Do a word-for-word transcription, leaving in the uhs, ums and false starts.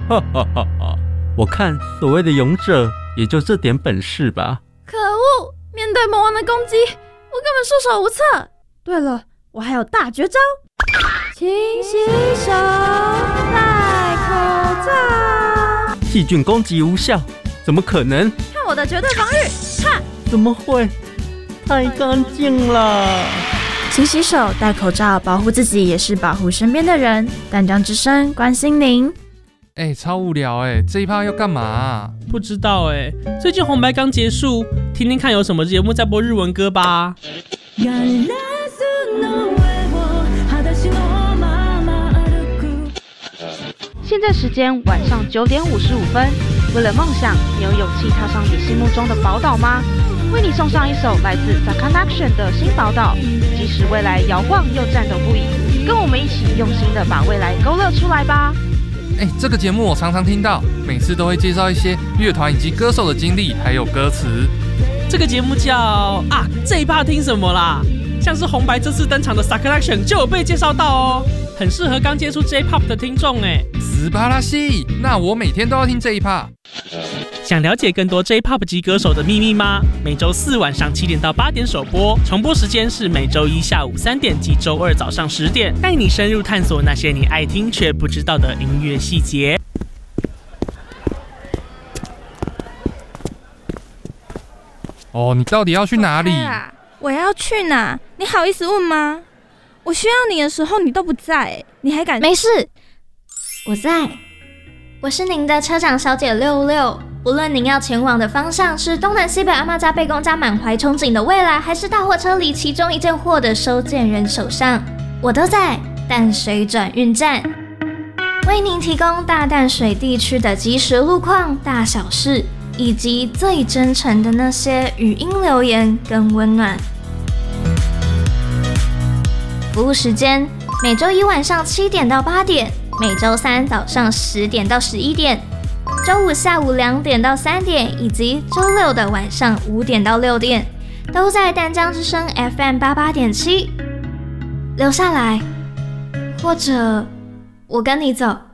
哈哈哈哈！我看所谓的勇者也就这点本事吧。 可恶！面对魔王的攻击，我根本束手无策。对了，我还有大绝招，勤洗手，戴口罩。 细菌攻击无效，怎么可能？ 看我的绝对防御！哈！ 怎么会？太干净了。 勤洗手，戴口罩，保护自己也是保护身边的人。淡江之声关心您。 哎、欸，超无聊哎、欸！这一趴要干嘛、啊？ 不知道哎、欸。最近红白刚结束，听听看有什么节目在播日文歌吧。 现在时间晚上九点五十五分。为了梦想，你有勇气踏上你心目中的宝岛吗？为你送上一首来自 Sakanaction 的新宝岛，即使未来摇晃又颤抖不已，跟我们一起用心的把未来勾勒出来吧。 哎、欸，这个节目我常常听到，每次都会介绍一些乐团以及歌手的经历，还有歌词。 这个节目叫啊，这一趴听什么啦？像是红白这次登场的 Sakanaction 就有被介绍到哦，很适合刚接触 J-Pop 的听众哎。 斯巴拉西，那我每天都要听这一趴。 想了解更多 J-Pop 级歌手的秘密吗？每周四晚上七点到八点首播，重播时间是每周一下午三点及周二早上十点，带你深入探索那些你爱听却不知道的音乐细节。 哦，你到底要去哪里？ 我要去哪？你好意思问吗？我需要你的时候你都不在，你还敢？ 没事，我在。我是您的车长小姐六六。无论您要前往的方向是东南西北阿嬷家贝公家满怀憧憬的未来，还是大货车里其中一件货的收件人手上，我都在淡水转运站，为您提供大淡水地区的即时路况、大小事，以及最真诚的那些语音留言跟温暖。服务时间：每周一晚上七点到八点，每周三早上十点到十一点。周五下午两点到三点，以及周六的晚上五点到六点，都在淡江之声 F M 八八点七。留下来，或者我跟你走。